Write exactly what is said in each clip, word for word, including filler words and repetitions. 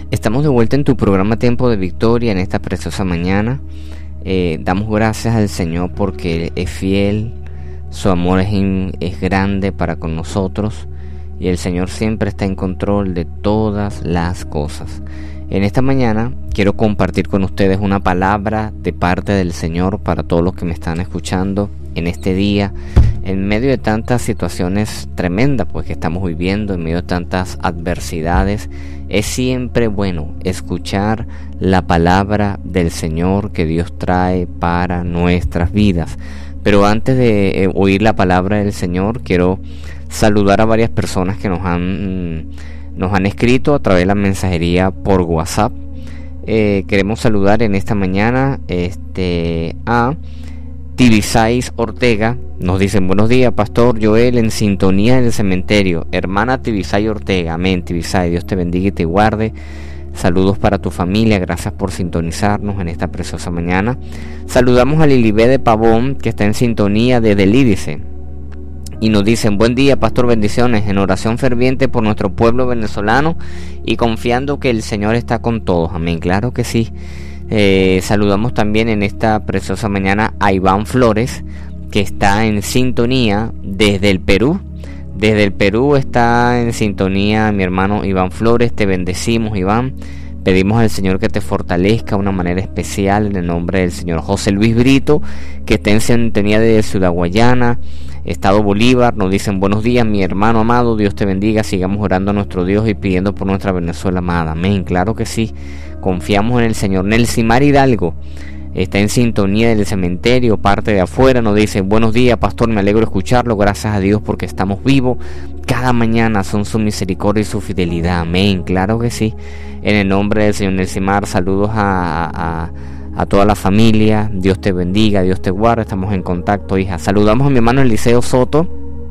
Estamos de vuelta en tu programa Tiempo de Victoria en esta preciosa mañana. Eh, damos gracias al Señor porque es fiel, su amor es, in, es grande para con nosotros y el Señor siempre está en control de todas las cosas. En esta mañana quiero compartir con ustedes una palabra de parte del Señor para todos los que me están escuchando en este día, en medio de tantas situaciones tremendas pues que estamos viviendo, en medio de tantas adversidades. Es siempre bueno escuchar la palabra del Señor que Dios trae para nuestras vidas. Pero antes de eh, oír la palabra del Señor, quiero saludar a varias personas que nos han, nos han escrito a través de la mensajería por WhatsApp. Eh, queremos saludar en esta mañana este, a Tibisais Ortega. Nos dicen: buenos días, Pastor Joel, en sintonía del cementerio. Hermana Tibisay Ortega, amén. Tibisay, Dios te bendiga y te guarde. Saludos para tu familia, gracias por sintonizarnos en esta preciosa mañana. Saludamos a Lilibé de Pavón, que está en sintonía desde Lídice. Y nos dicen: buen día, Pastor, bendiciones, en oración ferviente por nuestro pueblo venezolano y confiando que el Señor está con todos, amén. Claro que sí. Eh, saludamos también en esta preciosa mañana a Iván Flores, que está en sintonía desde el Perú. Desde el Perú está en sintonía mi hermano Iván Flores. Te bendecimos, Iván. Pedimos al Señor que te fortalezca de una manera especial en el nombre del Señor. José Luis Brito, que está en sintonía desde Ciudad Guayana, Estado Bolívar. Nos dicen: buenos días, mi hermano amado, Dios te bendiga. Sigamos orando a nuestro Dios y pidiendo por nuestra Venezuela amada, amén. Claro que sí, confiamos en el Señor. Nelsimar Hidalgo está en sintonía del cementerio, parte de afuera. Nos dice: buenos días, Pastor, me alegro de escucharlo, gracias a Dios porque estamos vivos. Cada mañana son su misericordia y su fidelidad, amén. Claro que sí, en el nombre del Señor. Nelsimar, saludos a, a, a toda la familia. Dios te bendiga, Dios te guarde. Estamos en contacto, hija. Saludamos a mi hermano Eliseo Soto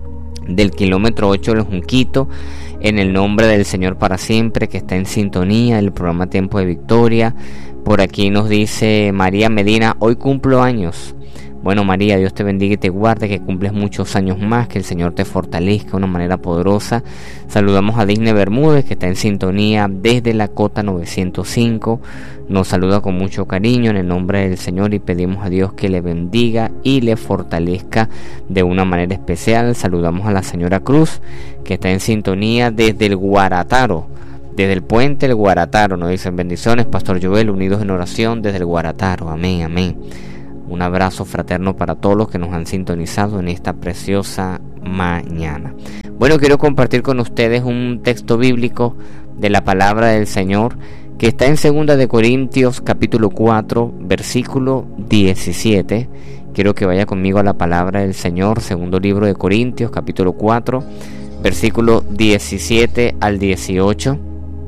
del kilómetro ocho del Junquito, en el nombre del Señor para siempre, que está en sintonía del programa Tiempo de Victoria. Por aquí nos dice María Medina: hoy cumplo años. Bueno, María, Dios te bendiga y te guarde, que cumples muchos años más, que el Señor te fortalezca de una manera poderosa. Saludamos a Disney Bermúdez, que está en sintonía desde la Cota novecientos cinco. Nos saluda con mucho cariño en el nombre del Señor y pedimos a Dios que le bendiga y le fortalezca de una manera especial. Saludamos a la señora Cruz, que está en sintonía desde el Guarataro. Desde el puente del Guarataro nos dicen: bendiciones, Pastor Joel, unidos en oración desde el Guarataro, amén, amén. Un abrazo fraterno para todos los que nos han sintonizado en esta preciosa mañana. Bueno, quiero compartir con ustedes un texto bíblico de la palabra del Señor que está en segunda de Corintios capítulo cuatro, versículo diecisiete. Quiero que vaya conmigo a la palabra del Señor, segundo libro de Corintios capítulo cuatro, versículo diecisiete al dieciocho.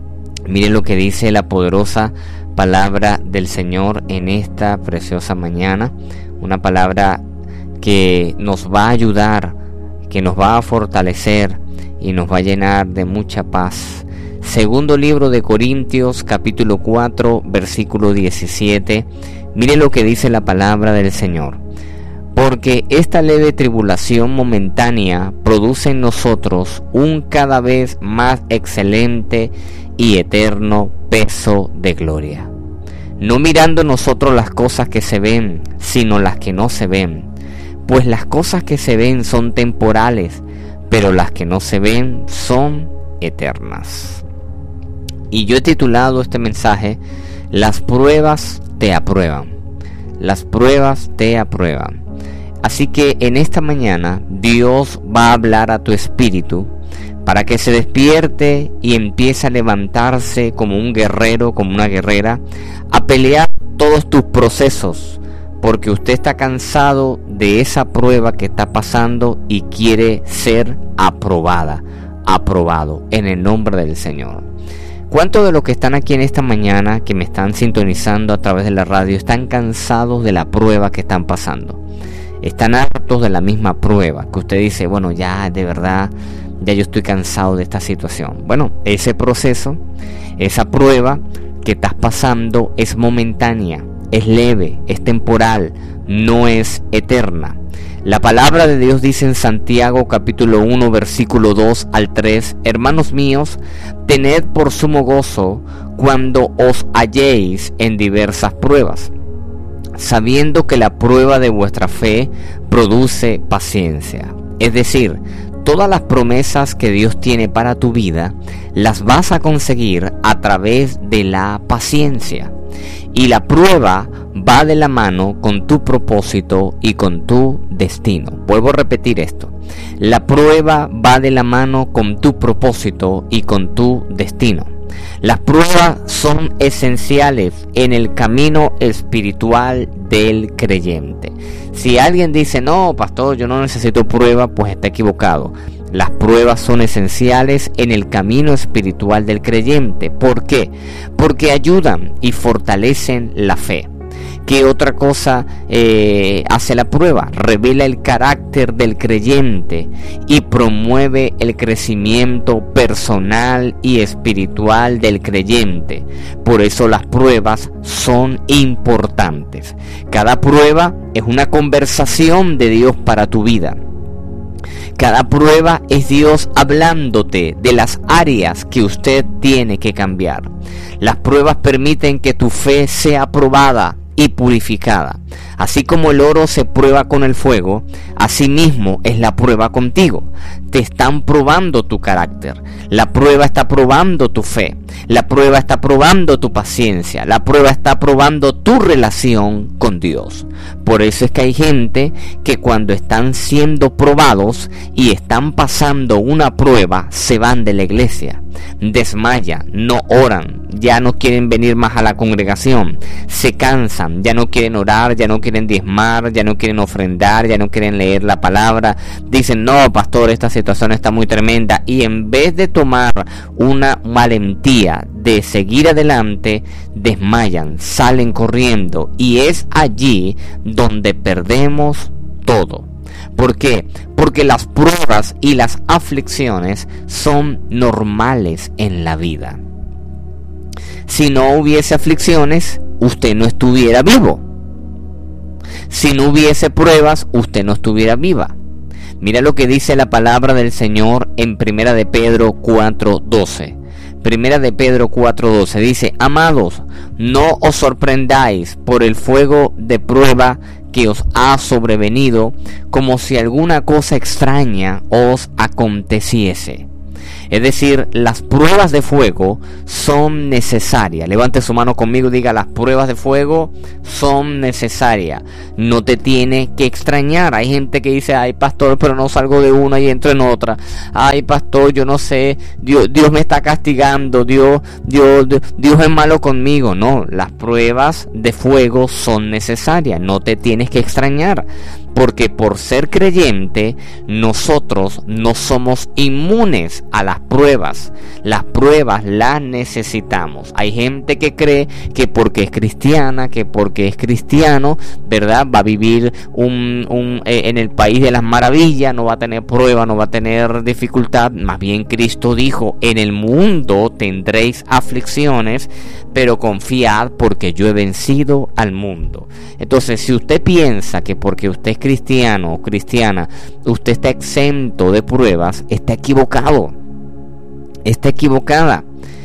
Miren lo que dice la poderosa palabra del Señor en esta preciosa mañana. Una palabra que nos va a ayudar, que nos va a fortalecer y nos va a llenar de mucha paz. Segundo libro de Corintios capítulo cuatro, versículo diecisiete. Miren lo que dice la palabra del Señor: porque esta leve tribulación momentánea produce en nosotros un cada vez más excelente y eterno peso de gloria, no mirando nosotros las cosas que se ven, sino las que no se ven, pues las cosas que se ven son temporales, pero las que no se ven son eternas. Y yo he titulado este mensaje: las pruebas te aprueban. Las pruebas te aprueban. Así que en esta mañana Dios va a hablar a tu espíritu para que se despierte y empiece a levantarse como un guerrero, como una guerrera, a pelear todos tus procesos, porque usted está cansado de esa prueba que está pasando y quiere ser aprobada, aprobado en el nombre del Señor. ¿Cuántos de los que están aquí en esta mañana, que me están sintonizando a través de la radio, están cansados de la prueba que están pasando? Están hartos de la misma prueba, que usted dice: bueno, ya de verdad, ya yo estoy cansado de esta situación. Bueno, ese proceso, esa prueba que estás pasando es momentánea, es leve, es temporal, no es eterna. La palabra de Dios dice en Santiago capítulo uno, versículo dos al tres: hermanos míos, tened por sumo gozo cuando os halléis en diversas pruebas, sabiendo que la prueba de vuestra fe produce paciencia. Es decir, todas las promesas que Dios tiene para tu vida las vas a conseguir a través de la paciencia. Y la prueba va de la mano con tu propósito y con tu destino. Vuelvo a repetir esto. La prueba va de la mano con tu propósito y con tu destino. Las pruebas son esenciales en el camino espiritual del creyente. Si alguien dice, no, pastor, yo no necesito prueba, pues está equivocado. Las pruebas son esenciales en el camino espiritual del creyente. ¿Por qué? Porque ayudan y fortalecen la fe. ¿Qué otra cosa eh, hace la prueba? Revela el carácter del creyente y promueve el crecimiento personal y espiritual del creyente. Por eso las pruebas son importantes. Cada prueba es una conversación de Dios para tu vida. Cada prueba es Dios hablándote de las áreas que usted tiene que cambiar. Las pruebas permiten que tu fe sea probada y purificada. Así como el oro se prueba con el fuego, asimismo es la prueba contigo. Te están probando tu carácter. La prueba está probando tu fe. La prueba está probando tu paciencia. La prueba está probando tu relación con Dios. Por eso es que hay gente que cuando están siendo probados y están pasando una prueba, se van de la iglesia, desmayan, no oran, ya no quieren venir más a la congregación, se cansan, ya no quieren orar, ya no quieren diezmar, ya no quieren ofrendar, ya no quieren leer la palabra. Dicen, no, pastor, esta situación está muy tremenda. Y en vez de tomar una valentía de seguir adelante, desmayan, salen corriendo. Y es allí donde perdemos todo. ¿Por qué? Porque las pruebas y las aflicciones son normales en la vida. Si no hubiese aflicciones, usted no estuviera vivo. Si no hubiese pruebas, usted no estuviera viva. Mira lo que dice la palabra del Señor en Primera de Pedro cuatro doce. Primera de Pedro cuatro doce dice, amados, no os sorprendáis por el fuego de prueba que os ha sobrevenido, como si alguna cosa extraña os aconteciese. Es decir, las pruebas de fuego son necesarias. Levante su mano conmigo y diga, las pruebas de fuego son necesarias. No te tiene que extrañar. Hay gente que dice, ay pastor, pero no salgo de una y entro en otra. Ay pastor, yo no sé, Dios, Dios me está castigando, Dios, Dios, Dios es malo conmigo. No, las pruebas de fuego son necesarias. No te tienes que extrañar. Porque por ser creyente, nosotros no somos inmunes a las pruebas. Las pruebas las necesitamos. Hay gente que cree que porque es cristiana, que porque es cristiano, ¿verdad?, va a vivir un, un, eh, en el país de las maravillas, no va a tener prueba, no va a tener dificultad. Más bien Cristo dijo, en el mundo tendréis aflicciones, pero confiad porque yo he vencido al mundo. Entonces, si usted piensa que porque usted es cristiano o cristiana, usted está exento de pruebas, está equivocado, está equivocada.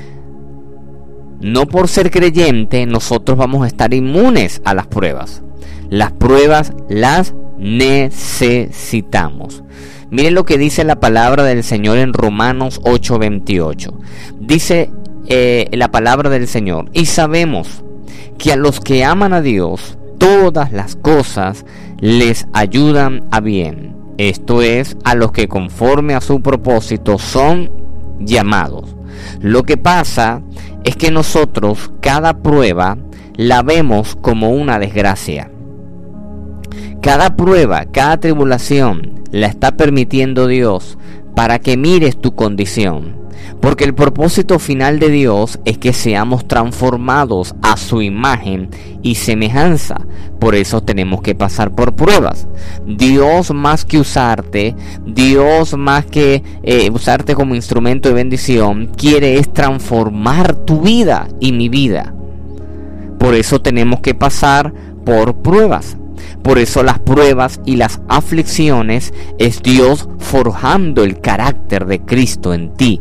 No por ser creyente nosotros vamos a estar inmunes a las pruebas. Las pruebas las necesitamos. Miren lo que dice la palabra del Señor en Romanos ocho veintiocho. Dice eh, la palabra del Señor, y sabemos que a los que aman a Dios, todas las cosas les ayudan a bien. Esto es, a los que conforme a su propósito son llamados. Lo que pasa es que nosotros cada prueba la vemos como una desgracia. Cada prueba, cada tribulación la está permitiendo Dios para que mires tu condición. Porque el propósito final de Dios es que seamos transformados a su imagen y semejanza. Por eso tenemos que pasar por pruebas. Dios, más que usarte, Dios más que eh, usarte como instrumento de bendición, quiere es transformar tu vida y mi vida. Por eso tenemos que pasar por pruebas. Por eso las pruebas y las aflicciones es Dios forjando el carácter de Cristo en ti,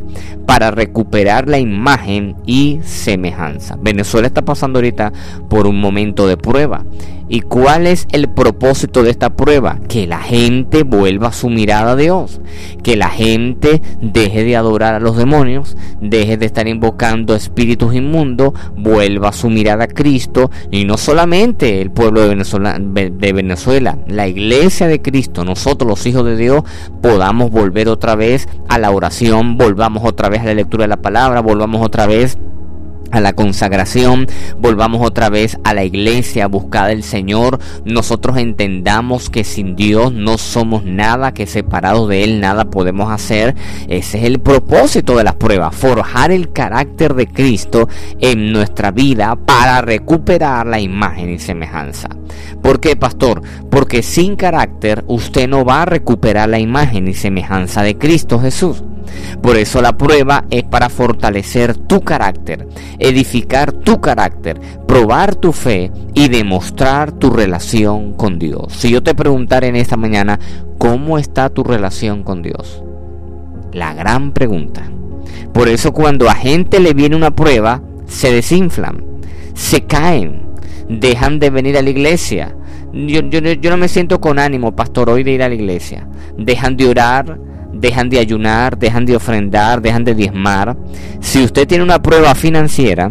para recuperar la imagen y semejanza. Venezuela está pasando ahorita por un momento de prueba. ¿Y cuál es el propósito de esta prueba? Que la gente vuelva su mirada a Dios, que la gente deje de adorar a los demonios, deje de estar invocando espíritus inmundos, vuelva su mirada a Cristo. Y no solamente el pueblo de Venezuela, de Venezuela, la iglesia de Cristo, nosotros los hijos de Dios, podamos volver otra vez a la oración, volvamos otra vez a la lectura de la palabra, volvamos otra vez a la consagración, volvamos otra vez a la iglesia, a buscar del Señor. Nosotros entendamos que sin Dios no somos nada, que separados de Él nada podemos hacer. Ese es el propósito de las pruebas, forjar el carácter de Cristo en nuestra vida para recuperar la imagen y semejanza. ¿Por qué, pastor? Porque sin carácter usted no va a recuperar la imagen y semejanza de Cristo Jesús. Por eso la prueba es para fortalecer tu carácter, edificar tu carácter, probar tu fe y demostrar tu relación con Dios. Si yo te preguntara en esta mañana, ¿cómo está tu relación con Dios? La gran pregunta. Por eso cuando a gente le viene una prueba, se desinflan, se caen, dejan de venir a la iglesia. Yo, yo, yo no me siento con ánimo, pastor, hoy de ir a la iglesia. Dejan de orar, dejan de ayunar, dejan de ofrendar, dejan de diezmar. Si usted tiene una prueba financiera,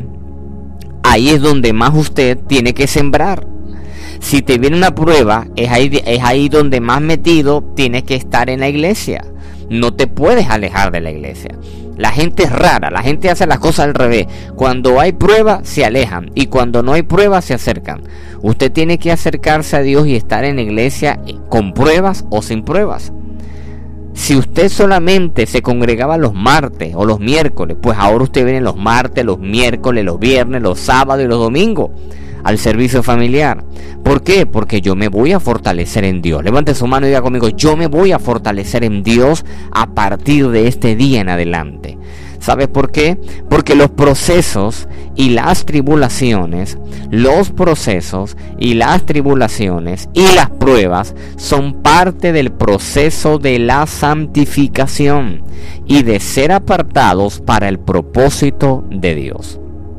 ahí es donde más usted tiene que sembrar. Si te viene una prueba, es ahí, es ahí donde más metido tienes que estar en la iglesia. No te puedes alejar de la iglesia. La gente es rara, la gente hace las cosas al revés. Cuando hay prueba se alejan y cuando no hay prueba se acercan. Usted tiene que acercarse a Dios y estar en la iglesia con pruebas o sin pruebas. Si usted solamente se congregaba los martes o los miércoles, pues ahora usted viene los martes, los miércoles, los viernes, los sábados y los domingos al servicio familiar. ¿Por qué? Porque yo me voy a fortalecer en Dios. Levante su mano y diga conmigo, yo me voy a fortalecer en Dios a partir de este día en adelante. ¿Sabes por qué? Porque los procesos y las tribulaciones, los procesos y las tribulaciones y las pruebas son parte del proceso de la santificación y de ser apartados para el propósito de Dios.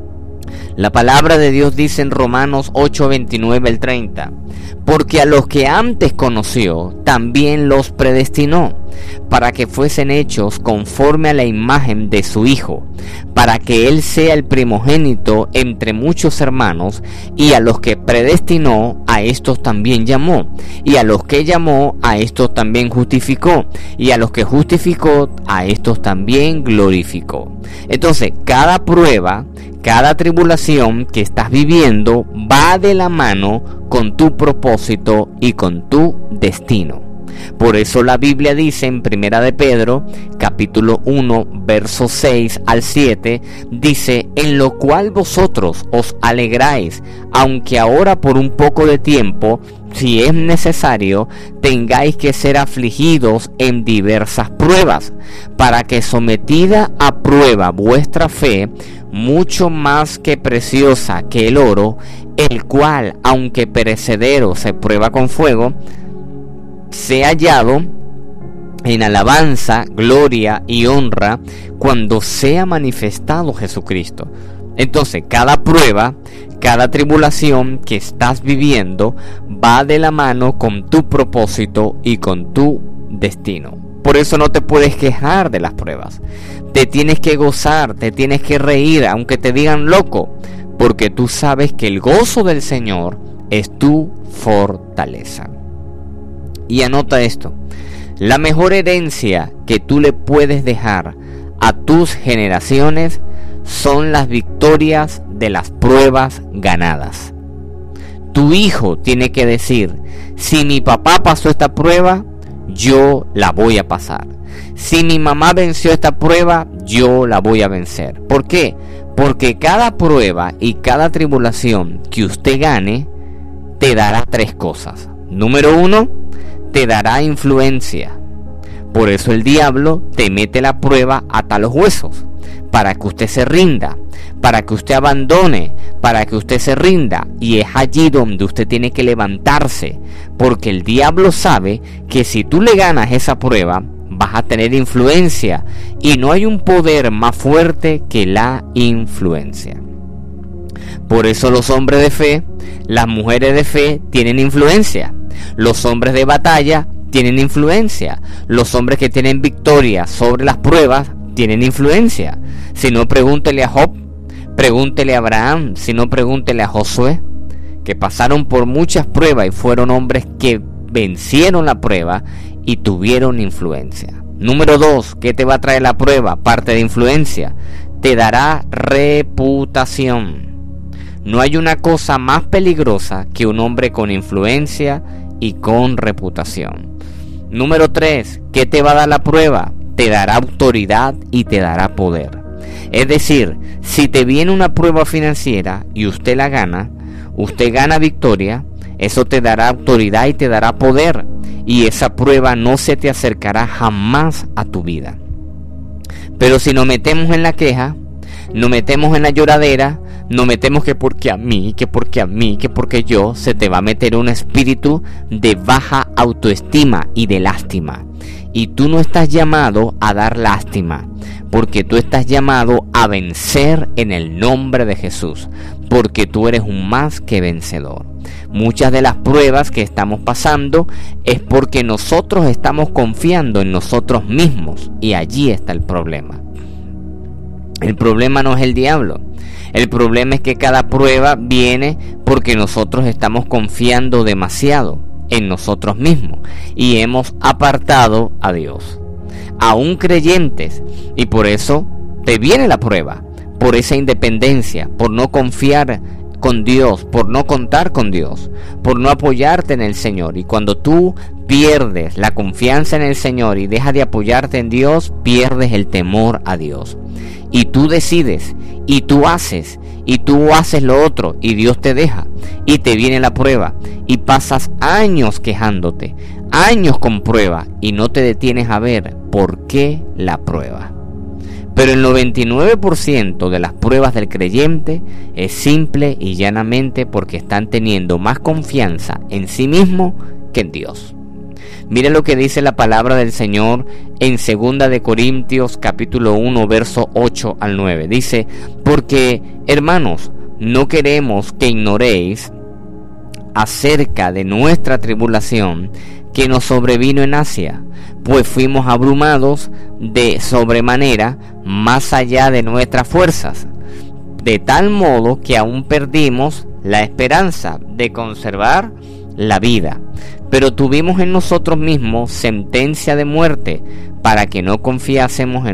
La palabra de Dios dice en Romanos ocho, veintinueve al treinta, porque a los que antes conoció, también los predestinó, para que fuesen hechos conforme a la imagen de su Hijo, para que Él sea el primogénito entre muchos hermanos, y a los que predestinó, a estos también llamó, y a los que llamó, a estos también justificó, y a los que justificó, a estos también glorificó. Entonces, cada prueba, cada tribulación que estás viviendo va de la mano con tu propósito y con tu destino. Por eso la Biblia dice en Primera de Pedro, capítulo uno, versos seis al siete, dice, en lo cual vosotros os alegráis, aunque ahora por un poco de tiempo, si es necesario, tengáis que ser afligidos en diversas pruebas, para que sometida a prueba vuestra fe, mucho más que preciosa que el oro, el cual, aunque perecedero se prueba con fuego, sea hallado en alabanza, gloria y honra cuando sea manifestado Jesucristo. Entonces, cada prueba, cada tribulación que estás viviendo va de la mano con tu propósito y con tu destino. Por eso no te puedes quejar de las pruebas. Te tienes que gozar, te tienes que reír, aunque te digan loco, porque tú sabes que el gozo del Señor es tu fortaleza. Y anota esto, la mejor herencia que tú le puedes dejar a tus generaciones son las victorias de las pruebas ganadas. Tu hijo tiene que decir, si mi papá pasó esta prueba, yo la voy a pasar. Si mi mamá venció esta prueba, yo la voy a vencer. ¿Por qué? Porque cada prueba y cada tribulación que usted gane te dará tres cosas. Número uno, te dará influencia. Por eso el diablo te mete la prueba hasta los huesos, para que usted se rinda, para que usted abandone, para que usted se rinda. Y es allí donde usted tiene que levantarse, porque el diablo sabe que si tú le ganas esa prueba, vas a tener influencia, y no hay un poder más fuerte que la influencia. Por eso los hombres de fe, las mujeres de fe tienen influencia. Los hombres de batalla tienen influencia. Los hombres que tienen victoria sobre las pruebas tienen influencia. Si no, pregúntele a Job, pregúntele a Abraham, si no, pregúntele a Josué, que pasaron por muchas pruebas y fueron hombres que vencieron la prueba y tuvieron influencia. Número dos, ¿qué te va a traer la prueba? Parte de influencia, te dará reputación. No hay una cosa más peligrosa que un hombre con influencia y con reputación. Número tres, ¿qué te va a dar la prueba? Te dará autoridad y te dará poder. Es decir, si te viene una prueba financiera y usted la gana, usted gana victoria, eso te dará autoridad y te dará poder, y esa prueba no se te acercará jamás a tu vida. Pero si nos metemos en la queja, nos metemos en la lloradera, nos metemos que porque a mí, que porque a mí, que porque yo, se te va a meter un espíritu de baja autoestima y de lástima. Y tú no estás llamado a dar lástima, porque tú estás llamado a vencer en el nombre de Jesús, porque tú eres un más que vencedor. Muchas de las pruebas que estamos pasando es porque nosotros estamos confiando en nosotros mismos, y allí está el problema. El problema no es el diablo. El problema es que cada prueba viene porque nosotros estamos confiando demasiado en nosotros mismos y hemos apartado a Dios. Aún creyentes, y por eso te viene la prueba, por esa independencia, por no confiar con Dios, por no contar con Dios, por no apoyarte en el Señor. Y cuando tú pierdes la confianza en el Señor y dejas de apoyarte en Dios, pierdes el temor a Dios. Y tú decides, y tú haces, y tú haces lo otro, y Dios te deja, y te viene la prueba, y pasas años quejándote, años con prueba, y no te detienes a ver por qué la prueba. Pero el noventa y nueve por ciento de las pruebas del creyente es simple y llanamente porque están teniendo más confianza en sí mismo que en Dios. Mira lo que dice la palabra del Señor en segunda de Corintios capítulo uno verso ocho al nueve. Dice: porque, hermanos, no queremos que ignoréis acerca de nuestra tribulación que nos sobrevino en Asia, pues fuimos abrumados de sobremanera más allá de nuestras fuerzas, de tal modo que aún perdimos la esperanza de conservar la vida. Pero tuvimos en nosotros mismos sentencia de muerte, para que no confiásemos en